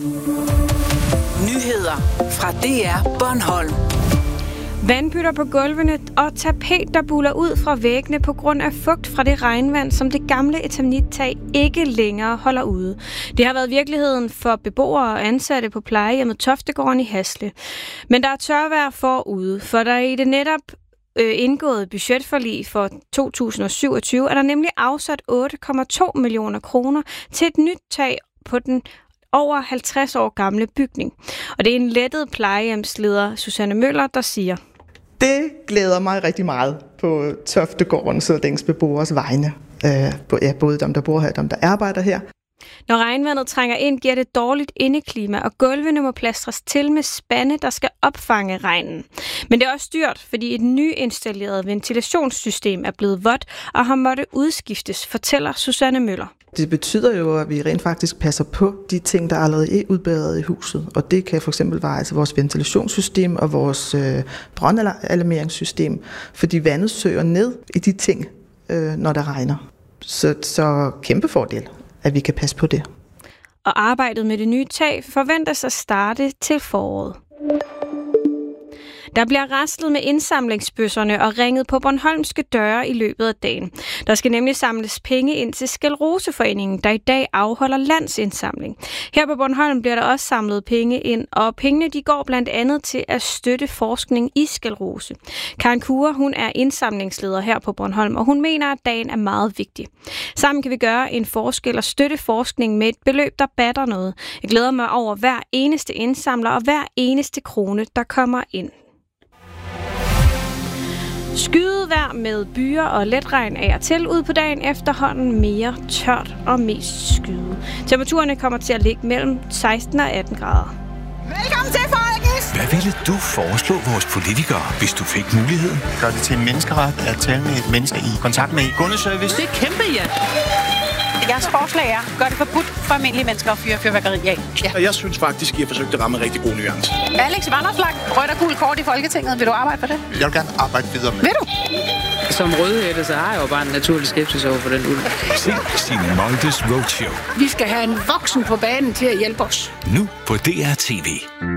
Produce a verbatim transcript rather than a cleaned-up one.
Nyheder fra D R Bornholm. Vandpytter på gulvene og tapet, der buler ud fra væggene på grund af fugt fra det regnvand, som det gamle eternit-tag ikke længere holder ude. Det har været virkeligheden for beboere og ansatte på plejehjemmet Toftegården i Hasle. Men der er tørvejr forude, for der er i det netop øh, indgået budgetforlig for to tusind og syvogtyve, er der nemlig afsat otte komma to millioner kroner til et nyt tag på den over halvtreds år gamle bygning. Og det er en lettet plejehjemsleder, Susanne Møller, der siger: Det glæder mig rigtig meget på Toftegårdens og dens beboers vegne. Øh, både dem, der bor her og dem, der arbejder her. Når regnvandet trænger ind, giver det dårligt indeklima, og gulvene må plastres til med spande, der skal opfange regnen. Men det er også dyrt, fordi et nyinstalleret ventilationssystem er blevet vådt og har måttet udskiftes, fortæller Susanne Møller. Det betyder jo, at vi rent faktisk passer på de ting, der allerede er udbedret i huset. Og det kan for eksempel være altså vores ventilationssystem og vores øh, brandalarmeringssystem, fordi vandet søger ned i de ting, øh, når der regner. Så, så kæmpe fordel, at vi kan passe på det. Og arbejdet med det nye tag forventes at starte til foråret. Der bliver raslet med indsamlingsbøsserne og ringet på bornholmske døre i løbet af dagen. Der skal nemlig samles penge ind til Skleroseforeningen, der i dag afholder landsindsamling. Her på Bornholm bliver der også samlet penge ind, og pengene de går blandt andet til at støtte forskning i sklerose. Karen Kure, hun er indsamlingsleder her på Bornholm, og hun mener, at dagen er meget vigtig. Sammen kan vi gøre en forskel og støtte forskning med et beløb, der batter noget. Jeg glæder mig over hver eneste indsamler og hver eneste krone, der kommer ind. Skydevejr med byer og letregn af og til, ud på dagen efterhånden mere tørt og mest skyde. Temperaturerne kommer til at ligge mellem seksten og atten grader. Velkommen til, folkens! Hvad ville du foreslå vores politikere, hvis du fik muligheden? Gør det til en menneskeret at tale med et menneske i kontakt med kundeservice. Det er kæmpe, ja! Jeres forslag er, gør det forbudt for almindelige mennesker at fyre fyrværkeri af. Ja. Jeg synes faktisk, I har forsøgt at ramme en rigtig god nuance. Alex Vanopslagh, rødt og gul kort i Folketinget. Vil du arbejde for det? Jeg vil gerne arbejde videre med. Vil du? Som rødhætte, så har jeg jo bare en naturlig skepsis over for den ulv. Se Signe Moldes Roadshow. Vi skal have en voksen på banen til at hjælpe os. Nu på D R T V.